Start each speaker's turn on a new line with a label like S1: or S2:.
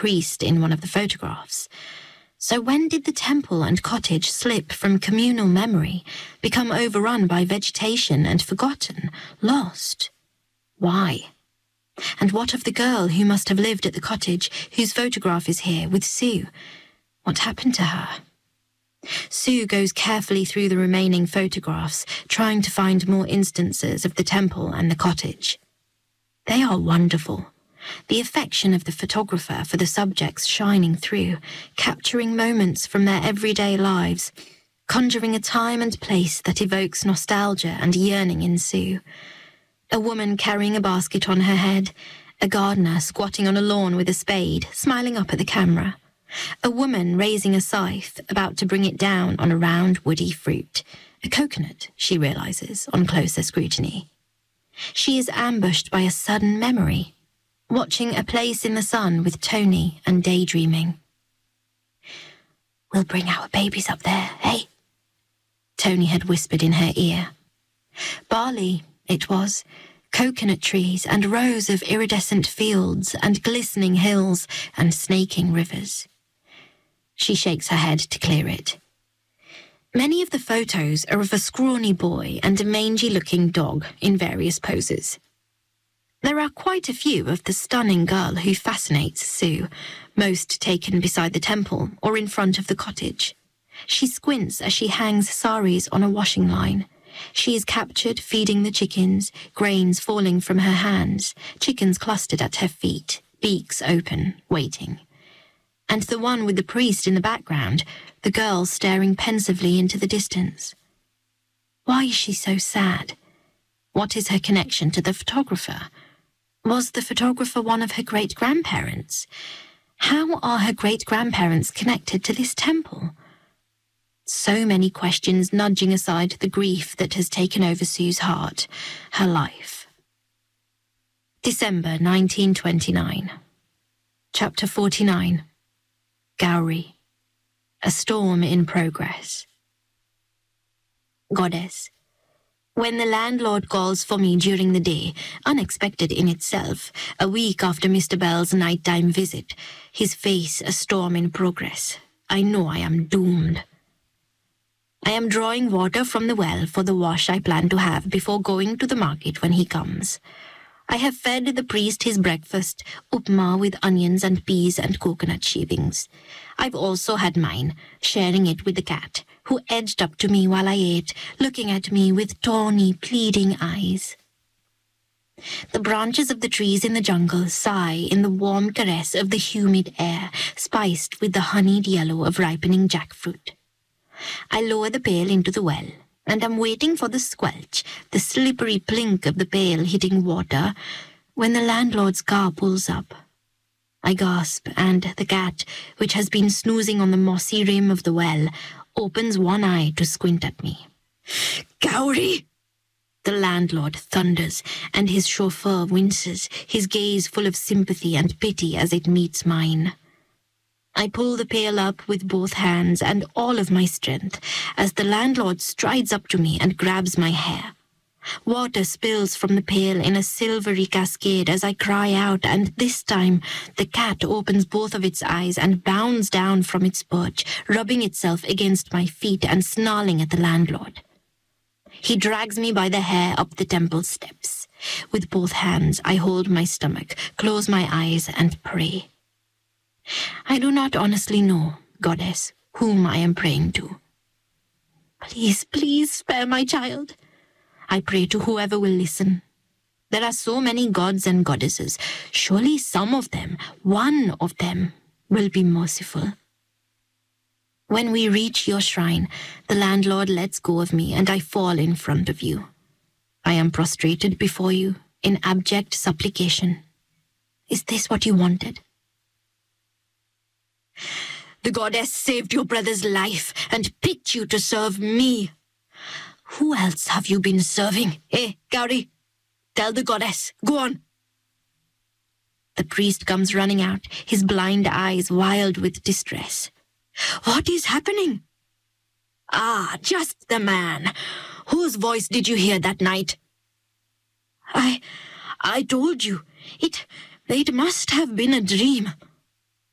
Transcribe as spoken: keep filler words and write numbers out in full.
S1: priest in one of the photographs. So when did the temple and cottage slip from communal memory, become overrun by vegetation and forgotten, lost? Why? And what of the girl who must have lived at the cottage, whose photograph is here with Sue? What happened to her? Sue goes carefully through the remaining photographs, trying to find more instances of the temple and the cottage. They are wonderful. The affection of the photographer for the subjects shining through, capturing moments from their everyday lives, conjuring a time and place that evokes nostalgia and yearning in Sue. A woman carrying a basket on her head, a gardener squatting on a lawn with a spade, smiling up at the camera. A woman raising a scythe, about to bring it down on a round, woody fruit. A coconut, she realizes on closer scrutiny. She is ambushed by a sudden memory, watching A Place in the Sun with Tony and daydreaming. "We'll bring our babies up there, eh?" Tony had whispered in her ear. Bali, it was, coconut trees and rows of iridescent fields and glistening hills and snaking rivers. She shakes her head to clear it. Many of the photos are of a scrawny boy and a mangy-looking dog in various poses. There are quite a few of the stunning girl who fascinates Sue, most taken beside the temple or in front of the cottage. She squints as she hangs saris on a washing line. She is captured feeding the chickens, grains falling from her hands, chickens clustered at her feet, beaks open, waiting. And the one with the priest in the background, the girl staring pensively into the distance. Why is she so sad? What is her connection to the photographer? Was the photographer one of her great-grandparents? How are her great-grandparents connected to this temple? So many questions nudging aside the grief that has taken over Sue's heart, her life. December nineteen twenty-nine. Chapter forty-nine. Gowrie. A storm in progress. Goddess. When the landlord calls for me during the day, unexpected in itself, a week after Mister Bell's nighttime visit, his face a storm in progress, I know I am doomed. I am drawing water from the well for the wash I plan to have before going to the market when he comes. I have fed the priest his breakfast, upma with onions and peas and coconut shavings. I've also had mine, sharing it with the cat, who edged up to me while I ate, looking at me with tawny, pleading eyes. The branches of the trees in the jungle sigh in the warm caress of the humid air, spiced with the honeyed yellow of ripening jackfruit. I lower the pail into the well, and am waiting for the squelch, the slippery plink of the pail hitting water, when the landlord's car pulls up. I gasp, and the cat, which has been snoozing on the mossy rim of the well, opens one eye to squint at me. "Gowrie!" The landlord thunders, and his chauffeur winces, his gaze full of sympathy and pity as it meets mine. I pull the pail up with both hands and all of my strength as the landlord strides up to me and grabs my hair. Water spills from the pail in a silvery cascade as I cry out, and this time the cat opens both of its eyes and bounds down from its perch, rubbing itself against my feet and snarling at the landlord. He drags me by the hair up the temple steps. With both hands I hold my stomach, close my eyes, and pray. I do not honestly know, Goddess, whom I am praying to. Please, please spare my child. I pray to whoever will listen. There are so many gods and goddesses. Surely some of them, one of them, will be merciful. When we reach your shrine, the landlord lets go of me and I fall in front of you. I am prostrated before you in abject supplication. Is this what you wanted? The goddess saved your brother's life and picked you to serve me. Who else have you been serving, eh, Gowrie? Tell the goddess. Go on. The priest comes running out, his blind eyes wild with distress. What is happening? Ah, just the man. Whose voice did you hear that night? I... I told you. It... It must have been a dream.